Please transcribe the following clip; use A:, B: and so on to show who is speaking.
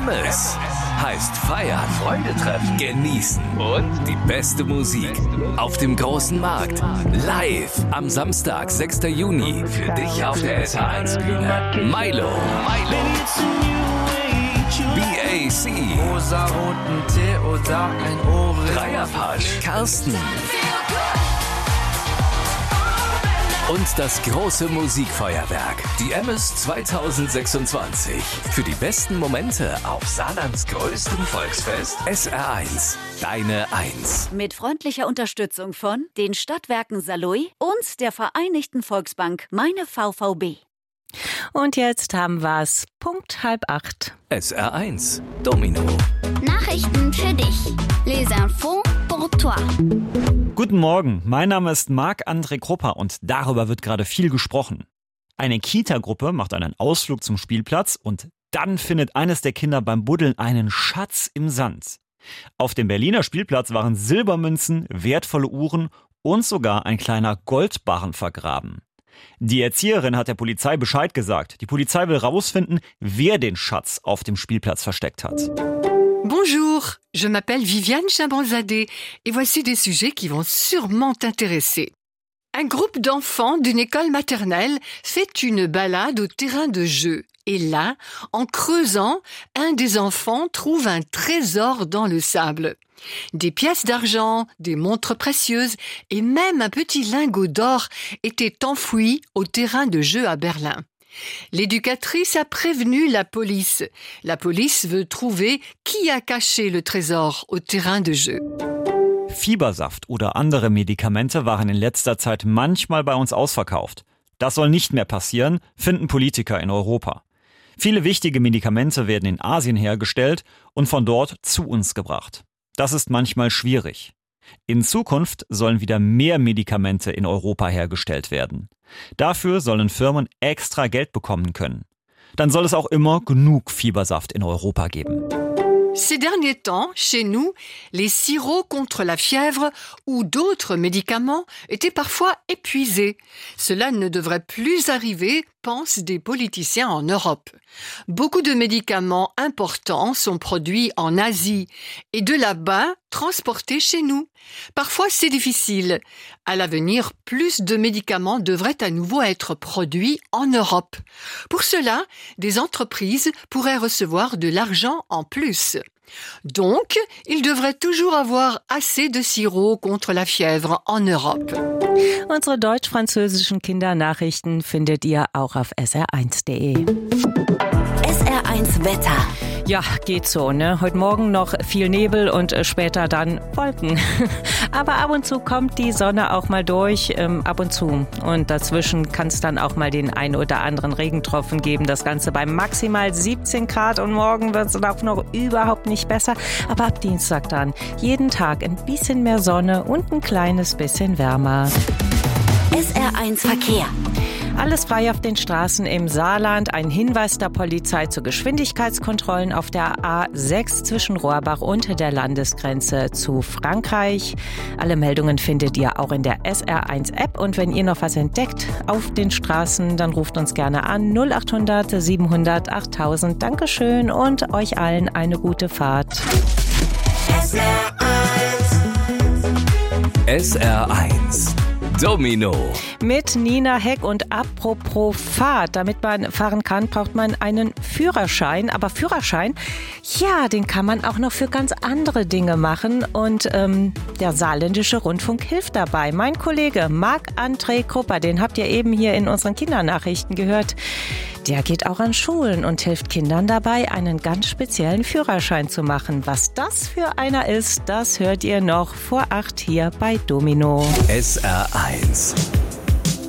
A: Emmes heißt feiern, Freunde treffen, genießen und die beste Musik auf dem großen Markt. Live am Samstag, 6. Juni. Für dich auf der SR1-Bühne. Milo. BAC.
B: Rosaroten Tee oder ein Ohrring.
A: Dreierpasch. Carsten. Und das große Musikfeuerwerk, die Emmes 2026. Für die besten Momente auf Saarlands größtem Volksfest SR1, deine 1.
C: Mit freundlicher Unterstützung von den Stadtwerken Saarlouis und der Vereinigten Volksbank Meine VVB.
D: Und jetzt haben wir's. Punkt 7:30.
A: SR1, Domino.
E: Nachrichten für dich. Les infos pour toi.
F: Guten Morgen, mein Name ist Marc-André Krupper und darüber wird gerade viel gesprochen. Eine Kita-Gruppe macht einen Ausflug zum Spielplatz und dann findet eines der Kinder beim Buddeln einen Schatz im Sand. Auf dem Berliner Spielplatz waren Silbermünzen, wertvolle Uhren und sogar ein kleiner Goldbarren vergraben. Die Erzieherin hat der Polizei Bescheid gesagt. Die Polizei will rausfinden, wer den Schatz auf dem Spielplatz versteckt hat.
G: Bonjour, je m'appelle Viviane Chabanzadeh et voici des sujets qui vont sûrement t'intéresser. Un groupe d'enfants d'une école maternelle fait une balade au terrain de jeu. Et là, en creusant, un des enfants trouve un trésor dans le sable. Des pièces d'argent, des montres précieuses et même un petit lingot d'or étaient enfouis au terrain de jeu à Berlin. L'éducatrice a prévenu la police. La police veut trouver qui a caché le Trésor au terrain de jeu.
F: Fiebersaft oder andere Medikamente waren in letzter Zeit manchmal bei uns ausverkauft. Das soll nicht mehr passieren, finden Politiker in Europa. Viele wichtige Medikamente werden in Asien hergestellt und von dort zu uns gebracht. Das ist manchmal schwierig. In Zukunft sollen wieder mehr Medikamente in Europa hergestellt werden. Dafür sollen Firmen extra Geld bekommen können. Dann soll es auch immer genug Fiebersaft in Europa geben.
G: Ces derniers temps, chez nous, les sirops contre la fièvre ou d'autres médicaments étaient parfois épuisés. Cela ne devrait plus arriver, pensent des politiciens en Europe. Beaucoup de médicaments importants sont produits en Asie et de là-bas transportés chez nous. Parfois, c'est difficile. À l'avenir, plus de médicaments devraient à nouveau être produits en Europe. Pour cela, des entreprises pourraient recevoir de l'argent en plus. Donc, il devrait toujours avoir assez de sirop contre la fièvre en Europe.
D: Unsere deutsch-französischen Kindernachrichten findet ihr auch auf sr1.de.
C: SR1 Wetter.
D: Ja, geht so, ne? Heute Morgen noch viel Nebel und später dann Wolken. Aber ab und zu kommt die Sonne auch mal durch, ab und zu. Und dazwischen kann es dann auch mal den ein oder anderen Regentropfen geben. Das Ganze bei maximal 17 Grad und morgen wird es auch noch überhaupt nicht besser. Aber ab Dienstag dann jeden Tag ein bisschen mehr Sonne und ein kleines bisschen wärmer.
C: SR1 Verkehr.
D: Alles frei auf den Straßen im Saarland. Ein Hinweis der Polizei zu Geschwindigkeitskontrollen auf der A6 zwischen Rohrbach und der Landesgrenze zu Frankreich. Alle Meldungen findet ihr auch in der SR1-App. Und wenn ihr noch was entdeckt auf den Straßen, dann ruft uns gerne an 0800 700 8000. Dankeschön und euch allen eine gute Fahrt.
A: SR1, Domino.
D: Mit Nina Heck und apropos Fahrt. Damit man fahren kann, braucht man einen Führerschein. Aber Führerschein, ja, den kann man auch noch für ganz andere Dinge machen. Und der Saarländische Rundfunk hilft dabei. Mein Kollege Marc-André Krupper, den habt ihr eben hier in unseren Kindernachrichten gehört. Der geht auch an Schulen und hilft Kindern dabei, einen ganz speziellen Führerschein zu machen. Was das für einer ist, das hört ihr noch vor 8 hier bei Domino.
A: SR1.